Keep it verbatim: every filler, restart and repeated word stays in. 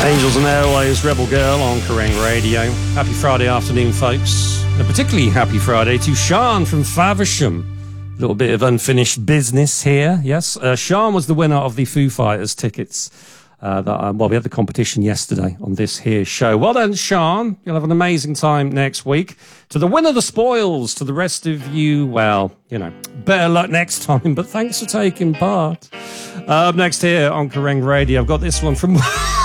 Angels and Airways, Rebel Girl on Kerrang Radio. Happy Friday afternoon, folks. A particularly happy Friday to Sean from Faversham. A little bit of unfinished business here, yes. Uh, Sean was the winner of the Foo Fighters tickets. Uh, that, um, well, we had the competition yesterday on this here show. Well done, Sean. You'll have an amazing time next week. To the winner, the spoils. To the rest of you, well, you know, better luck next time. But thanks for taking part. Uh, up next here on Kerrang Radio, I've got this one from...